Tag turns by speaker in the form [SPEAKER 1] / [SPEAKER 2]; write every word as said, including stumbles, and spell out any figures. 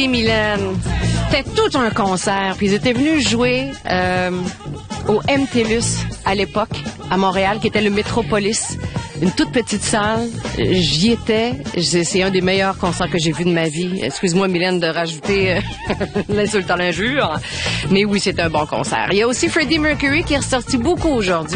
[SPEAKER 1] Merci, Mylène. C'était tout un concert. Puis ils étaient venus jouer euh, au M T L U S à l'époque, à Montréal, qui était le Métropolis. Une toute petite salle. J'y étais. C'est un des meilleurs concerts que j'ai vu de ma vie. Excuse-moi, Mylène, de rajouter euh, l'insulte à l'injure. Mais oui, c'est un bon concert. Il y a aussi Freddie Mercury qui est ressorti beaucoup aujourd'hui.